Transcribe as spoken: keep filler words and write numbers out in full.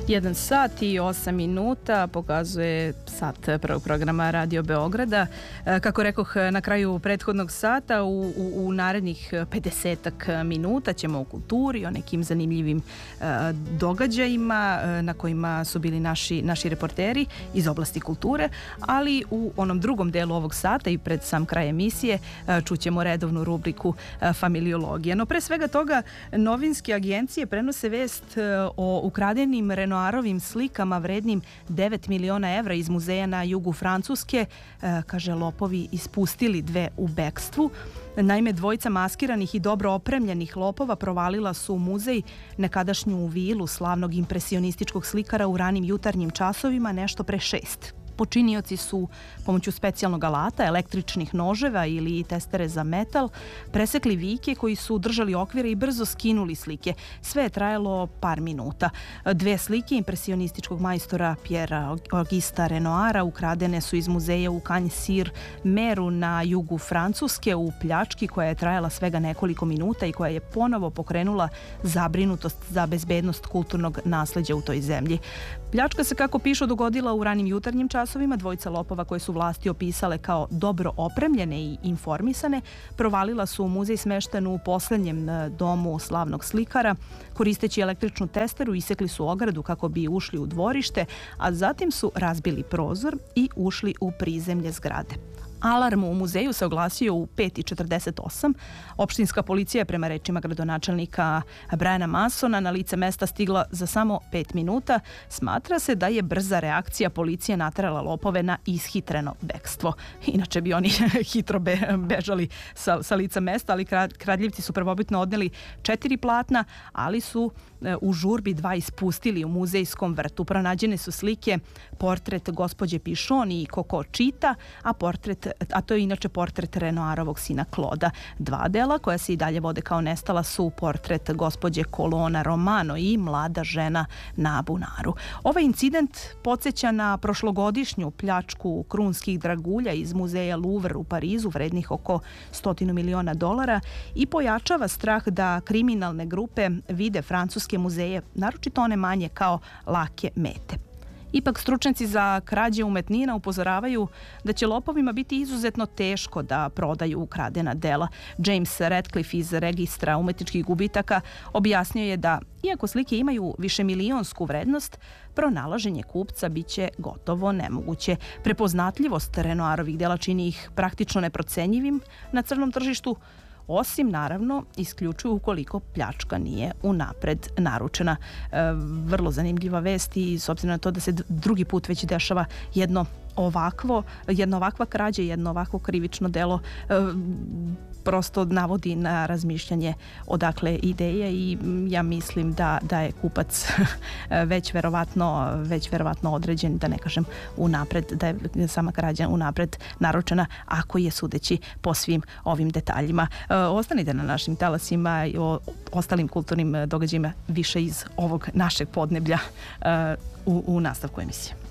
Jedan sat i osam minuta pokazuje sat prvog programa Radio Beograda. Kako rekoh na kraju prethodnog sata, u, u, u narednih pedesetak minuta ćemo o kulturi, o nekim zanimljivim uh, događajima uh, na kojima su bili naši, naši reporteri iz oblasti kulture, ali u onom drugom delu ovog sata i pred sam kraj emisije uh, čućemo redovnu rubriku uh, familiologija. No pre svega toga, novinske agencije prenose vest uh, o ukradenim Renoirovim slikama vrednim devet miliona evra iz muzeja na jugu Francuske. E, kaže, lopovi ispustili dve u bekstvu. Naime, dvojica maskiranih i dobro opremljenih lopova provalila su u muzej, nekadašnju vilu slavnog impresionističkog slikara, u ranim jutarnjim časovima nešto pre šest. Počinioci su pomoću specijalnog alata, električnih noževa ili testere za metal presekli vike koji su držali okvire i brzo skinuli slike. Sve je trajalo par minuta. Dve slike impresionističkog majstora Pierre Augusta Renoira ukradene su iz muzeja u Cagnes-sur-Meru na jugu Francuske u pljački koja je trajala svega nekoliko minuta i koja je ponovo pokrenula zabrinutost za bezbednost kulturnog nasleđa u toj zemlji. Pljačka se, kako pišu, dogodila u ranim jutarnjim časovima. Dvojica lopova koje su vlasti opisale kao dobro opremljene i informisane provalila su u muzej smešten u poslednjem domu slavnog slikara. Koristeći električnu testeru isekli su ogradu kako bi ušli u dvorište, a zatim su razbili prozor i ušli u prizemlje zgrade. Alarm u muzeju se oglasio u pet i četrdeset osam. Opštinska policija je, prema rečima gradonačelnika Briana Masona, na lice mesta stigla za samo pet minuta. Smatra se da je brza reakcija policije naterala lopove na ishitreno bekstvo. Inače bi oni hitro be, bežali sa, sa lica mesta, ali kradljivci su prvobitno odneli četiri platna, ali su e, u žurbi dva ispustili u muzejskom vrtu. Pronađene su slike, portret gospođe Pichon i Coco Čita, a portret a to je inače portret Renoirovog sina Kloda. Dva dela koja se i dalje vode kao nestala su portret gospođe Colonna Romano i mlada žena na bunaru. Ovaj incident podsjeća na prošlogodišnju pljačku krunskih dragulja iz muzeja Louvre u Parizu vrednih oko stotinu miliona dolara i pojačava strah da kriminalne grupe vide francuske muzeje, naročito one manje, kao lake mete. Ipak stručnjaci za krađe umetnina upozoravaju da će lopovima biti izuzetno teško da prodaju ukradena dela. James Radcliffe iz Registra umetničkih gubitaka objasnio je da, iako slike imaju višemilionsku vrednost, pronalaženje kupca biće gotovo nemoguće. Prepoznatljivost Renoirovih dela čini ih praktično neprocenjivim na crnom tržištu, osim, naravno, isključuju ukoliko pljačka nije unapred naručena. E, vrlo zanimljiva vest i s obzirom na to da se drugi put već dešava jedno ovakvo, jedna ovakva krađa, jedno ovakvo krivično delo, e, prosto navodi na razmišljanje odakle ideje i ja mislim da, da je kupac već verovatno, već verovatno određen, da ne kažem unapred, da je sama krađa unapred naručena, ako je sudeći po svim ovim detaljima. E, ostanite na našim talasima i o ostalim kulturnim događajima više iz ovog našeg podneblja e, u, u nastavku emisije.